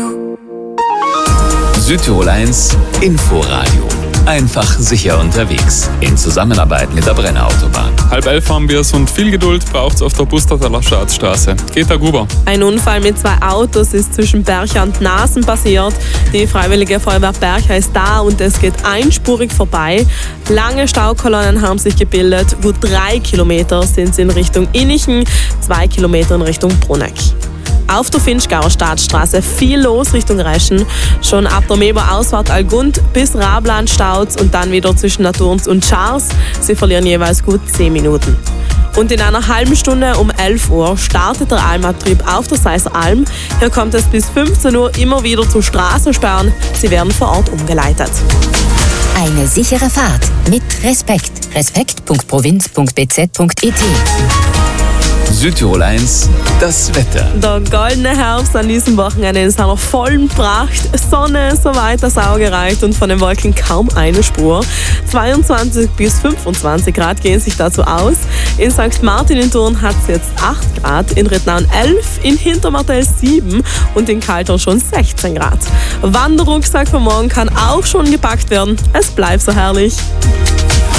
Südtirol 1 Inforadio. Einfach sicher unterwegs. In Zusammenarbeit mit der Brenner Autobahn. 10:30 haben wir es und viel Geduld braucht es auf der Pustertaler Staatsstraße. Geht da Guber. Ein Unfall mit 2 Autos ist zwischen Bercha und Nasen passiert. Die Freiwillige Feuerwehr Bercha ist da und es geht einspurig vorbei. Lange Staukolonnen haben sich gebildet. Gut 3 Kilometer sind es in Richtung Innichen, 2 Kilometer in Richtung Bruneck. Auf der Finchgauer Staatsstraße viel los Richtung Reschen. Schon ab der Meber-Ausfahrt Algund bis Rablan staut's und dann wieder zwischen Naturns und Schars. Sie verlieren jeweils gut 10 Minuten. Und in einer halben Stunde um 11 Uhr startet der Almabtrieb auf der Seisser Alm. Hier kommt es bis 15 Uhr immer wieder zu Straßensperren. Sie werden vor Ort umgeleitet. Eine sichere Fahrt mit Respekt. Respekt.provinz.bz.it. Südtirol 1, das Wetter. Der goldene Herbst an diesem Wochenende in seiner vollen Pracht. Sonne, soweit das Auge reicht und von den Wolken kaum eine Spur. 22 bis 25 Grad gehen sich dazu aus. In St. Martin in Thurn hat es jetzt 8 Grad, in Rittnauen 11, in Hintermartel 7 und in Kaltern schon 16 Grad. Wanderrucksack für morgen kann auch schon gepackt werden. Es bleibt so herrlich.